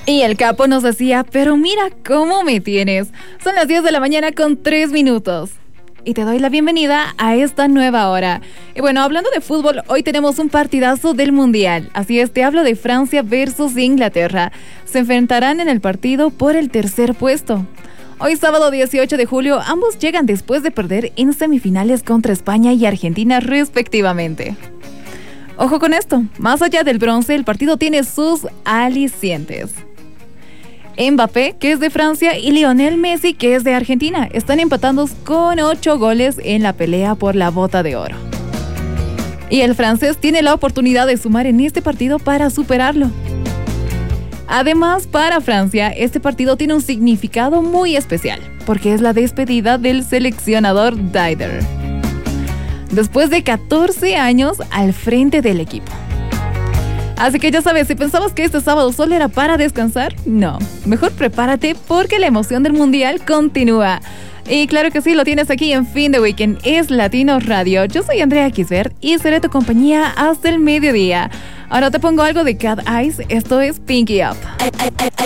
Y el capo nos decía, pero mira cómo me tienes. Son las 10 de la mañana con 3 minutos. Y te doy la bienvenida a esta nueva hora. Y bueno, hablando de fútbol, hoy tenemos un partidazo del Mundial. Así es, te hablo de Francia versus Inglaterra. Se enfrentarán en el partido por el tercer puesto. Hoy sábado 18 de julio, ambos llegan después de perder en semifinales contra España y Argentina respectivamente. Ojo con esto, más allá del bronce, el partido tiene sus alicientes. Mbappé, que es de Francia, y Lionel Messi, que es de Argentina, están empatados con 8 goles en la pelea por la Bota de Oro. Y el francés tiene la oportunidad de sumar en este partido para superarlo. Además, para Francia, este partido tiene un significado muy especial, porque es la despedida del seleccionador Dider, después de 14 años al frente del equipo. Así que ya sabes, si pensabas que este sábado solo era para descansar, no. Mejor prepárate porque la emoción del Mundial continúa. Y claro que sí, lo tienes aquí en Fin de Weekend, es Latino Radio. Yo soy Andrea Kisbert y seré tu compañía hasta el mediodía. Ahora te pongo algo de Cat Eyes, esto es Pinky Up.